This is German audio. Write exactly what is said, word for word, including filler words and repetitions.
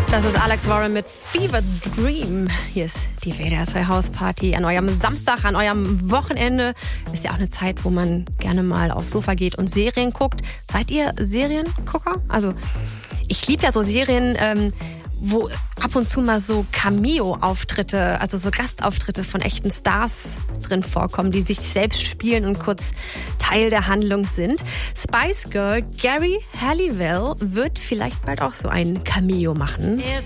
Das ist Alex Warren mit Fever Dream. Hier ist die W D R zwei Hausparty an eurem Samstag, an eurem Wochenende. Ist ja auch eine Zeit, wo man gerne mal aufs Sofa geht und Serien guckt. Seid ihr Seriengucker? Also ich liebe ja so Serien, ähm, wo ab und zu mal so Cameo-Auftritte, also so Gastauftritte von echten Stars drin vorkommen, die sich selbst spielen und kurz Teil der Handlung sind. Spice Girl Gary Halliwell wird vielleicht bald auch so ein Cameo machen.